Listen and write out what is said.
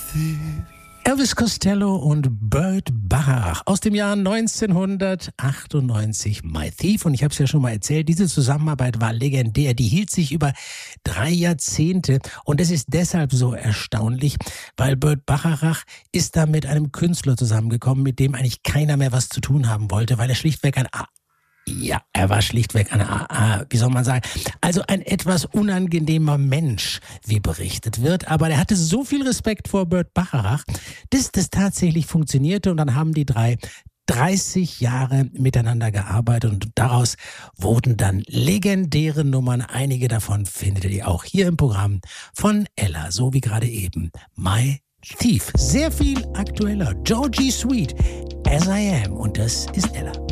Elvis Costello und Burt Bacharach aus dem Jahr 1998, My Thief. Und ich habe es ja schon mal erzählt, diese Zusammenarbeit war legendär. Die hielt sich über 3 Jahrzehnte. Und es ist deshalb so erstaunlich, weil Burt Bacharach ist da mit einem Künstler zusammengekommen, mit dem eigentlich keiner mehr was zu tun haben wollte, weil er schlichtweg er war schlichtweg wie soll man sagen, also ein etwas unangenehmer Mensch, wie berichtet wird. Aber er hatte so viel Respekt vor Burt Bacharach, dass das tatsächlich funktionierte. Und dann haben die drei 30 Jahre miteinander gearbeitet und daraus wurden dann legendäre Nummern. Einige davon findet ihr auch hier im Programm von Ella, so wie gerade eben My Thief. Sehr viel aktueller. Georgie Sweet, As I Am, und das ist Ella.